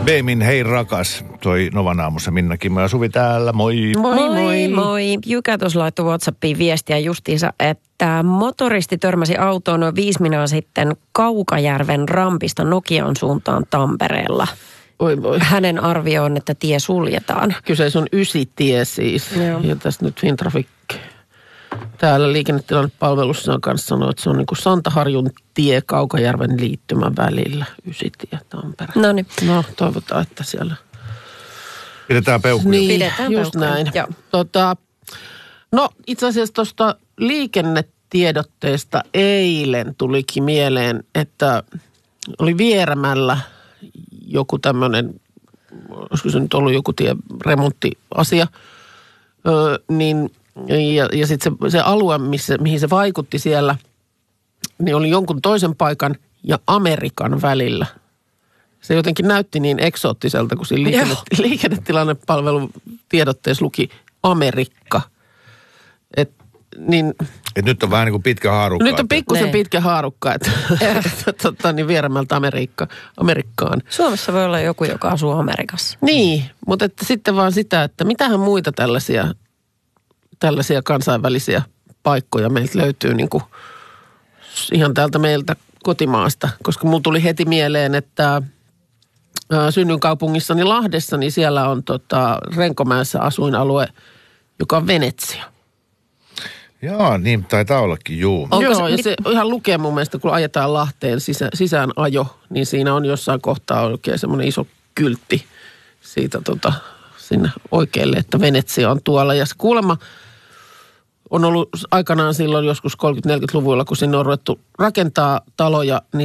Beemin Hei rakas, toi Novan aamussa Minna Kimmo ja Suvi täällä, moi. Moi. Jykä tuossa laittoi WhatsAppiin viestiä justiinsa, että motoristi törmäsi autoon noin 5 minuuttia sitten Kaukajärven rampista Nokian suuntaan Tampereella. Voi. Hänen arvio on, että tie suljetaan. Kyseessä on Ysitie siis. Joo. Ja tästä nyt Fintraffic täällä liikennetilannepalvelussa on kanssa sanoo, että se on niin kuin Santaharjun tie Kaukajärven liittymän välillä. Ysitie Tampere. Noniin. No, toivotaan, että siellä Pidetään peukkuja. Niin, Pidetään just peukkuja. näin. Joo. No, itse asiassa tuosta liikennetiedotteesta eilen tulikin mieleen, että oli Vieremällä joku tämmöinen, olisiko se nyt ollut joku remonttiasia, niin ja sitten se alue, mihin se vaikutti siellä, niin oli jonkun toisen paikan ja Amerikan välillä. Se jotenkin näytti niin eksoottiselta, kun siinä liikennetilannepalvelun tiedotteessa luki Amerikka. Et nyt on vähän niin kuin pitkä haarukka. Nyt on pikkusen pitkä haarukka, että niin Vieremältä Amerikkaan. Suomessa voi olla joku, joka asuu Amerikassa. Niin, mutta että sitten vaan sitä, että mitähän muita tällaisia kansainvälisiä paikkoja meiltä löytyy niin kuin ihan täältä meiltä kotimaasta. Koska mulla tuli heti mieleen, että synnynkaupungissani Lahdessa, niin siellä on Renkomäessä asuinalue, joka on Venetsia. Joo, niin taitaa ollakin, juu. Joo, ja se ihan lukee mun mielestä, kun ajetaan Lahteen sisään ajo, niin siinä on jossain kohtaa oikein semmoinen iso kyltti siitä sinne oikealle, että Venetsia on tuolla. Ja se kuulemma on ollut aikanaan silloin joskus 30-40-luvulla, kun sinne on ruvettu rakentaa taloja, niin